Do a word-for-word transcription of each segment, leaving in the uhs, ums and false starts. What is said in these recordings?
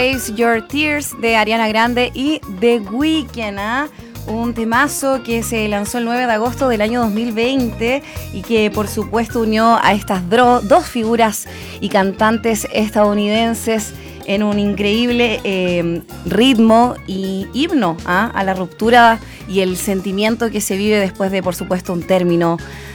Save Your Tears de Ariana Grande y The Weeknd, ¿eh? Un temazo que se lanzó el nueve de agosto del año dos mil veinte y que por supuesto unió a estas dro- dos figuras y cantantes estadounidenses en un increíble eh, ritmo y himno ¿eh? a la ruptura y el sentimiento que se vive después de, por supuesto, un término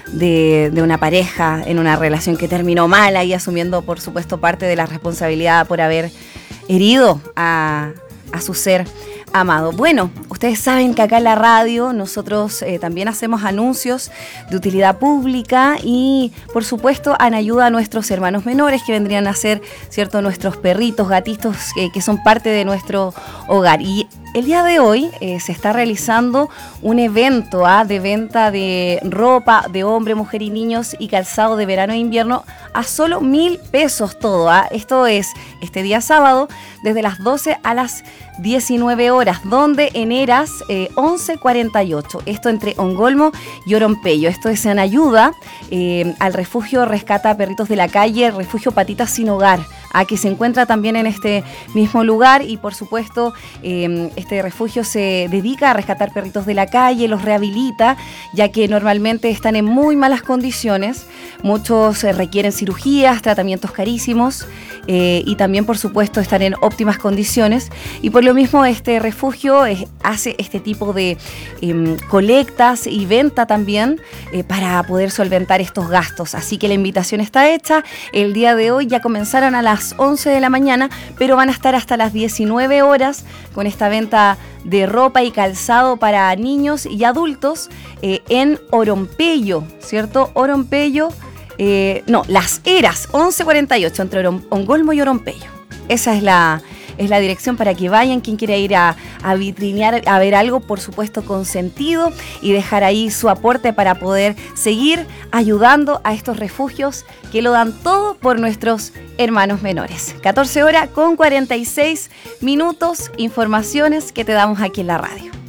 de, de una pareja en una relación que terminó mal, y asumiendo, por supuesto, parte de la responsabilidad por haber herido a, a su ser amado. Bueno, ustedes saben que acá en la radio nosotros eh, también hacemos anuncios de utilidad pública y, por supuesto, han ayuda a nuestros hermanos menores que vendrían a ser, ¿cierto?, nuestros perritos, gatitos eh, que son parte de nuestro hogar. Y el día de hoy eh, se está realizando un evento ¿ah? de venta de ropa de hombre, mujer y niños y calzado de verano e invierno a solo mil pesos todo. ¿ah? Esto es este día sábado desde las doce a las diecinueve horas, donde en Eras eh, once cuarenta y ocho. Esto entre Ongolmo y Orompello. Esto es en ayuda eh, al refugio Rescata Perritos de la Calle, refugio Patitas Sin Hogar, a que se encuentra también en este mismo lugar y por supuesto eh, este refugio se dedica a rescatar perritos de la calle, los rehabilita, ya que normalmente están en muy malas condiciones. Muchos eh, requieren cirugías, tratamientos carísimos eh, y también por supuesto están en óptimas condiciones, y por lo mismo este refugio eh, hace este tipo de eh, colectas y venta también eh, para poder solventar estos gastos. Así que la invitación está hecha. El día de hoy ya comenzaron a las once de la mañana, pero van a estar hasta las diecinueve horas con esta venta de ropa y calzado para niños y adultos eh, en Orompello, ¿cierto? Orompello, eh, no, Las Eras, once cuarenta y ocho, entre Orom- Ongolmo y Orompello. Esa es la, es la dirección para que vayan. Quien quiera ir a, a vitrinear, a ver algo, por supuesto, con sentido, y dejar ahí su aporte para poder seguir ayudando a estos refugios que lo dan todo por nuestros hermanos menores. catorce horas con cuarenta y seis minutos, informaciones que te damos aquí en la radio.